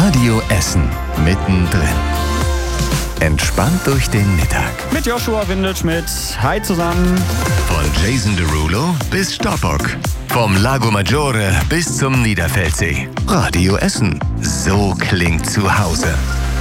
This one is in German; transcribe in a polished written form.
Radio Essen. Mittendrin. Entspannt durch den Mittag. Mit Joshua Windelschmidt. Hi zusammen. Von Jason Derulo bis Stoppock. Vom Lago Maggiore bis zum Niederfeldsee. Radio Essen. So klingt zu Hause.